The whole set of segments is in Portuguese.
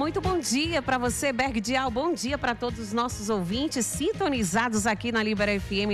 muito bom dia para você, Berg Dial. Bom dia para todos os nossos ouvintes sintonizados aqui na Libera FM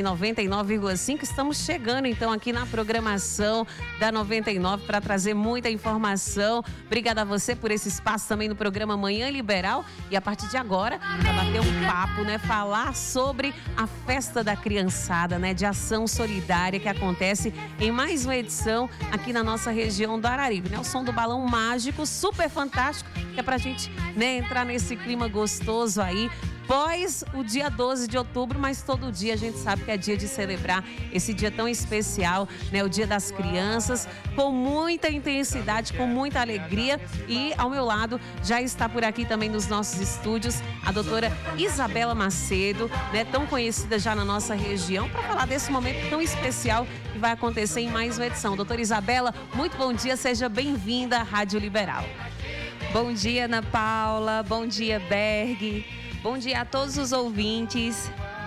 99,5. Estamos chegando então aqui na programação da 99 para trazer muita informação. Obrigada a você por esse espaço também no programa Manhã Liberal. E a partir de agora, para bater um papo, né? Falar sobre a festa da criançada, né? De ação solidária que acontece em mais uma edição aqui na nossa região do Araripe, né? O som do balão mágico, super fantástico, que é pra gente, né, entrar nesse clima gostoso aí, pós o dia 12 de outubro, mas todo dia a gente sabe que é dia de celebrar esse dia tão especial, né, o Dia das Crianças, com muita intensidade, com muita alegria. E ao meu lado já está por aqui também nos nossos estúdios a doutora Isabela Macedo, né, tão conhecida já na nossa região, para falar desse momento tão especial que vai acontecer em mais uma edição. Doutora Isabela, muito bom dia, seja bem-vinda à Rádio Liberal. Bom dia, Ana Paula. Bom dia, Berg. Bom dia a todos os ouvintes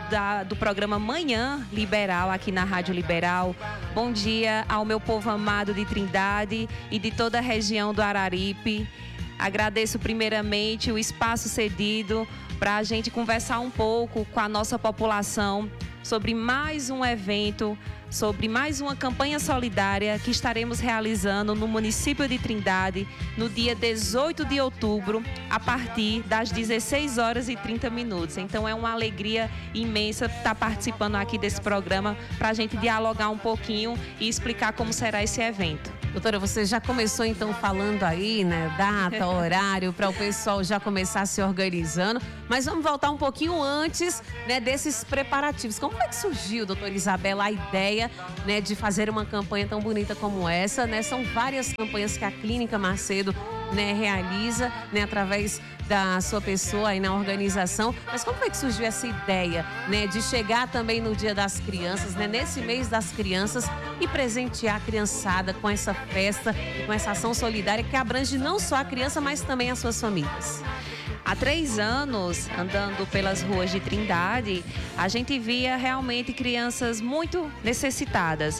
do programa Manhã Liberal aqui na Rádio Liberal. Bom dia ao meu povo amado de Trindade e de toda a região do Araripe. Agradeço primeiramente o espaço cedido para a gente conversar um pouco com a nossa população sobre mais um evento, sobre mais uma campanha solidária que estaremos realizando no município de Trindade no dia 18 de outubro, a partir das 16 horas e 30 minutos. Então é uma alegria imensa estar participando aqui desse programa para a gente dialogar um pouquinho e explicar como será esse evento. Doutora, você já começou então falando aí, né, data, horário, para o pessoal já começar se organizando, mas vamos voltar um pouquinho antes, né, desses preparativos. Como é que surgiu, doutora Isabela, a ideia, né, de fazer uma campanha tão bonita como essa, né? São várias campanhas que a Clínica Macedo, né, realiza, né, através da sua pessoa aí na organização. Mas como foi que surgiu essa ideia, né, de chegar também no Dia das Crianças, né, nesse mês das crianças, e presentear a criançada com essa festa, com essa ação solidária que abrange não só a criança, mas também as suas famílias? Há 3 anos, andando pelas ruas de Trindade, a gente via realmente crianças muito necessitadas.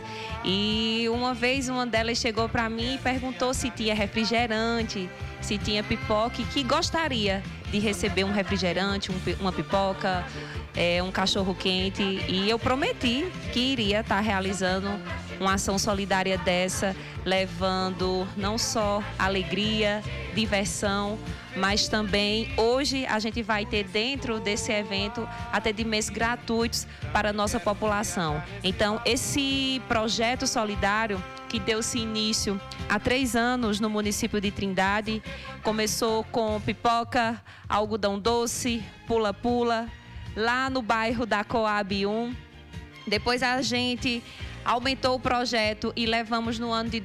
E uma vez uma delas chegou para mim e perguntou se tinha refrigerante, se tinha pipoca, e que gostaria de receber um refrigerante, uma pipoca, um cachorro quente. E eu prometi que iria estar realizando uma ação solidária dessa, levando não só alegria, diversão, mas também hoje a gente vai ter dentro desse evento atendimentos gratuitos para a nossa população. Então, esse projeto solidário que deu-se início há 3 anos no município de Trindade, começou com pipoca, algodão doce, pula-pula, lá no bairro da Coab 1. Depois a gente aumentou o projeto e levamos no ano de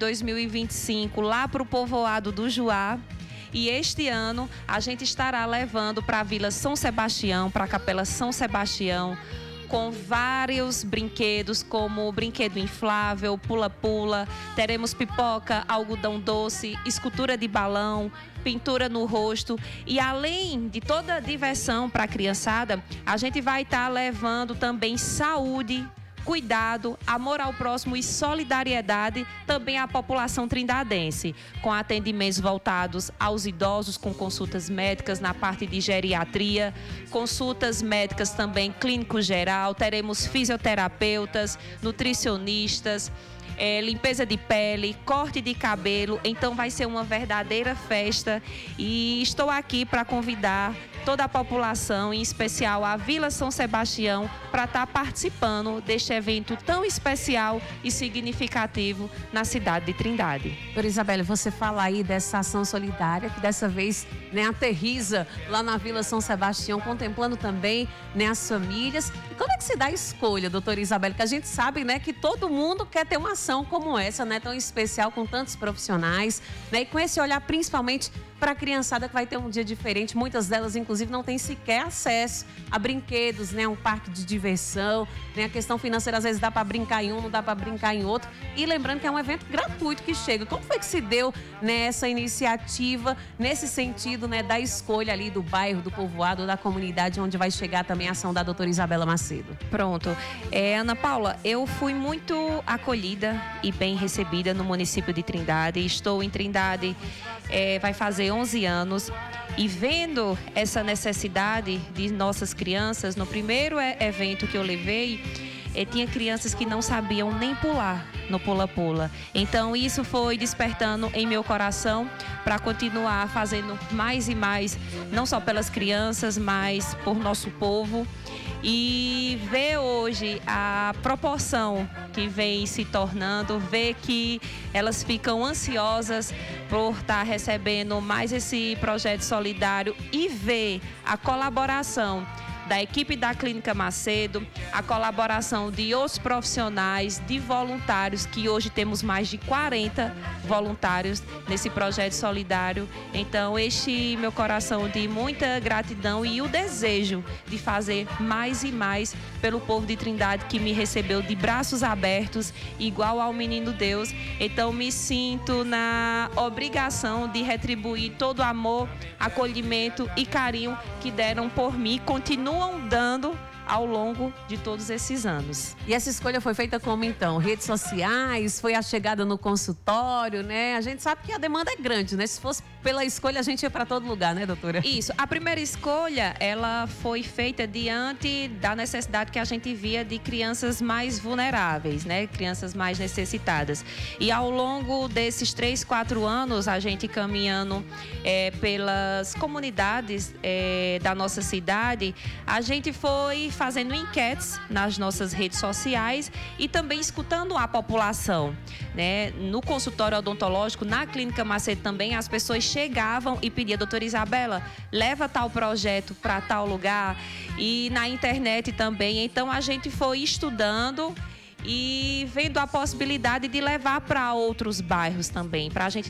2025 lá para o povoado do Juá. E este ano a gente estará levando para a Vila São Sebastião, para a Capela São Sebastião, com vários brinquedos, como o brinquedo inflável, pula-pula. Teremos pipoca, algodão doce, escultura de balão, pintura no rosto. E além de toda a diversão para a criançada, a gente vai estar levando também saúde, cuidado, amor ao próximo e solidariedade também à população trindadense, com atendimentos voltados aos idosos, com consultas médicas na parte de geriatria, consultas médicas também clínico geral, teremos fisioterapeutas, nutricionistas, limpeza de pele, corte de cabelo. Então vai ser uma verdadeira festa e estou aqui para convidar toda a população, em especial a Vila São Sebastião, para estar participando deste evento tão especial e significativo na cidade de Trindade. Doutora Isabela, você fala aí dessa ação solidária que dessa vez, né, aterriza lá na Vila São Sebastião, contemplando também, né, as famílias. E como é que se dá a escolha, doutora Isabela? Que a gente sabe, né, que todo mundo quer ter uma ação como essa, né, tão especial, com tantos profissionais, né, e com esse olhar principalmente para a criançada que vai ter um dia diferente. Muitas delas, inclusive, não têm sequer acesso a brinquedos, né? Um parque de diversão, né? A questão financeira, às vezes dá para brincar em um, não dá para brincar em outro. E lembrando que é um evento gratuito que chega. Como foi que se deu, né, essa iniciativa nesse sentido, né, da escolha ali do bairro, do povoado, da comunidade onde vai chegar também a ação da doutora Isabela Macedo? Pronto. Ana Paula, eu fui muito acolhida e bem recebida no município de Trindade. Estou em Trindade, vai fazer 11 anos. E vendo essa necessidade de nossas crianças, no primeiro evento que eu levei, tinha crianças que não sabiam nem pular no pula-pula. Então isso foi despertando em meu coração para continuar fazendo mais e mais, não só pelas crianças, mas por nosso povo. E ver hoje a proporção que vem se tornando, ver que elas ficam ansiosas por estar recebendo mais esse projeto solidário e ver a colaboração da equipe da Clínica Macedo, a colaboração de outros profissionais, de voluntários, que hoje temos mais de 40 voluntários nesse projeto solidário. Então, este meu coração de muita gratidão e o desejo de fazer mais e mais pelo povo de Trindade que me recebeu de braços abertos, igual ao Menino Deus. Então, me sinto na obrigação de retribuir todo o amor, acolhimento e carinho que deram por mim, continuam dando ao longo de todos esses anos. E essa escolha foi feita como então? Redes sociais, foi a chegada no consultório, né? A gente sabe que a demanda é grande, né? Se fosse pela escolha, a gente ia para todo lugar, né, doutora? Isso. A primeira escolha, ela foi feita diante da necessidade que a gente via de crianças mais vulneráveis, né? Crianças mais necessitadas. E ao longo desses 3, 4 anos, a gente caminhando pelas comunidades da nossa cidade, a gente foi fazendo enquetes nas nossas redes sociais e também escutando a população, né? No consultório odontológico, na Clínica Macedo também, as pessoas chegavam e pediam: doutora Isabela, leva tal projeto para tal lugar, e na internet também. Então a gente foi estudando e vendo a possibilidade de levar para outros bairros também, para a gente